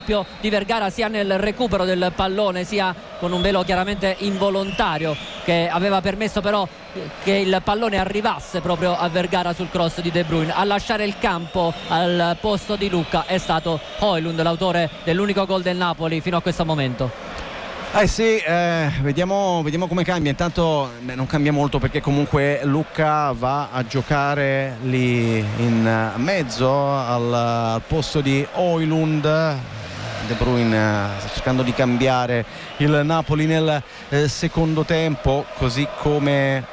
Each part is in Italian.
di Vergara sia nel recupero del pallone sia con un velo chiaramente involontario che aveva permesso però che il pallone arrivasse proprio a Vergara sul cross di De Bruyne. A lasciare il campo al posto di Lucca è stato Højlund, l'autore dell'unico gol del Napoli fino a questo momento. Sì, vediamo come cambia. Intanto non cambia molto perché comunque Lucca va a giocare lì in mezzo al posto di Højlund. De Bruyne sta cercando di cambiare il Napoli nel secondo tempo, così come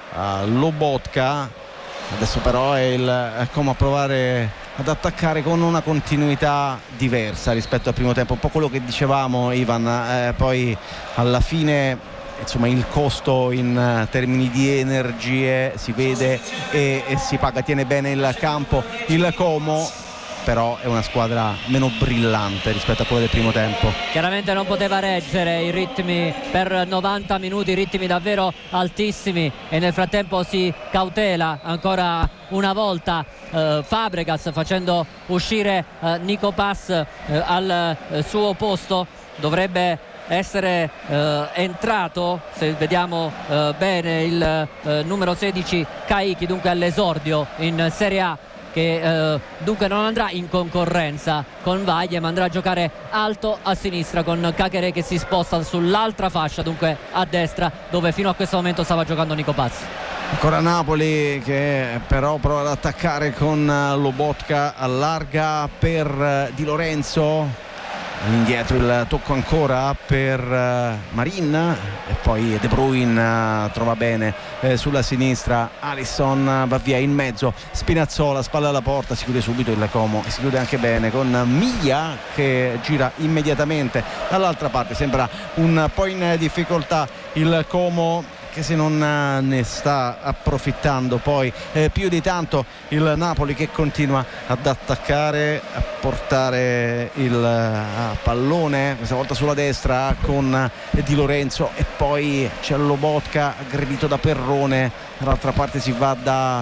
Lobotka. Adesso però è il Como a provare ad attaccare con una continuità diversa rispetto al primo tempo, un po' quello che dicevamo, Ivan, poi alla fine insomma il costo in termini di energie si vede e si paga. Tiene bene il campo il Como, però è una squadra meno brillante rispetto a quella del primo tempo. Chiaramente non poteva reggere i ritmi per 90 minuti, ritmi davvero altissimi, e nel frattempo si cautela ancora una volta Fabregas facendo uscire Nico Paz al suo posto. Dovrebbe essere entrato, se vediamo bene, il numero 16 Caicchi, dunque all'esordio in Serie A, che dunque non andrà in concorrenza con Vaglie, ma andrà a giocare alto a sinistra con Caqueret che si sposta sull'altra fascia, dunque a destra, dove fino a questo momento stava giocando Nico Paz. Ancora Napoli che però prova ad attaccare con Lobotka, allarga per Di Lorenzo, all'indietro il tocco ancora per Marin e poi De Bruyne trova bene sulla sinistra, Alisson va via in mezzo, Spinazzola spalla alla porta, si chiude subito il Como e si chiude anche bene con Miglia che gira immediatamente dall'altra parte. Sembra un po' in difficoltà il Como, che se non ne sta approfittando poi più di tanto il Napoli, che continua ad attaccare, a portare il pallone questa volta sulla destra con Di Lorenzo, e poi c'è Lobotka aggredito da Perrone, dall'altra parte si va da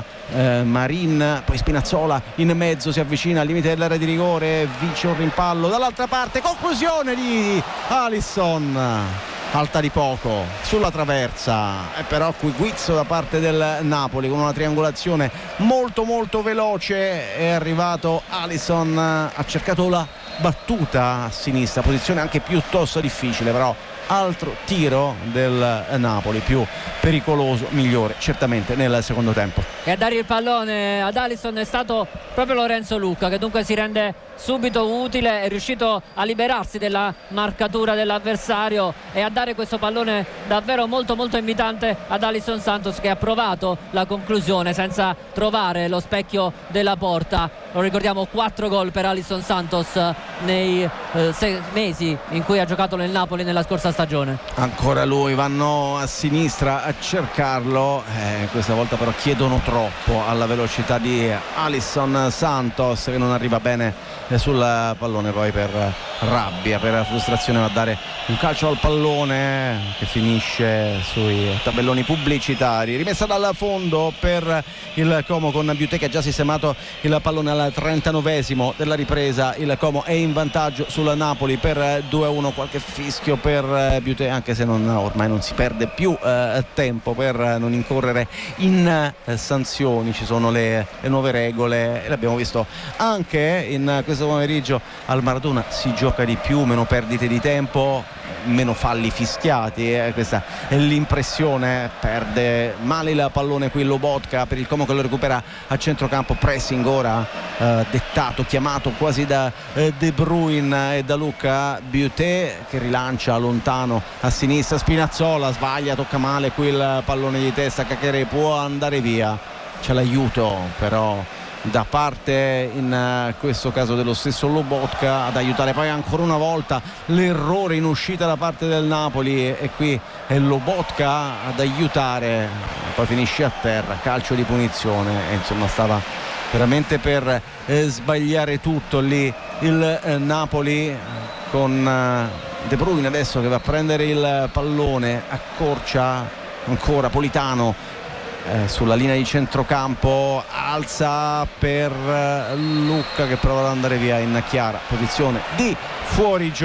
Marin, poi Spinazzola in mezzo, si avvicina al limite dell'area di rigore, vince un rimpallo dall'altra parte, conclusione di Alisson, alta di poco sulla traversa, e però qui guizzo da parte del Napoli con una triangolazione molto molto veloce. È arrivato Alisson, ha cercato la battuta a sinistra, posizione anche piuttosto difficile, però altro tiro del Napoli più pericoloso, migliore certamente nel secondo tempo. E a dare il pallone ad Alisson è stato proprio Lorenzo Lucca, che dunque si rende subito utile, è riuscito a liberarsi della marcatura dell'avversario e a dare questo pallone davvero molto molto invitante ad Alisson Santos, che ha provato la conclusione senza trovare lo specchio della porta. Lo ricordiamo, 4 gol per Alisson Santos nei 6 mesi in cui ha giocato nel Napoli nella scorsa stagione. Ancora lui, vanno a sinistra a cercarlo, questa volta però chiedono troppo alla velocità di Alisson Santos, che non arriva bene sul pallone, poi per rabbia, per frustrazione va a dare un calcio al pallone che finisce sui tabelloni pubblicitari. Rimessa dal fondo per il Como con Butté che ha già sistemato il pallone al 39esimo della ripresa. Il Como è in vantaggio sul Napoli per 2-1, qualche fischio per Butté, anche se ormai non si perde più tempo per non incorrere in sanzioni. Ci sono le nuove regole e l'abbiamo visto anche in questo pomeriggio al Maradona, si gioca di più, meno perdite di tempo, meno falli fischiati, questa è l'impressione. Perde male il pallone qui Lobotka per il Como che lo recupera a centrocampo, pressing ora dettato, chiamato quasi da De Bruyne e da Lucca. Butté che rilancia lontano a sinistra, Spinazzola sbaglia, tocca male qui il pallone di testa, Caqueret può andare via, c'è l'aiuto però da parte in questo caso dello stesso Lobotka ad aiutare. Poi ancora una volta l'errore in uscita da parte del Napoli e qui è Lobotka ad aiutare, poi finisce a terra, calcio di punizione e insomma stava veramente per sbagliare tutto lì il Napoli, con De Bruyne adesso che va a prendere il pallone, accorcia ancora Politano, sulla linea di centrocampo, alza per Lucca che prova ad andare via in chiara posizione di fuorigioco.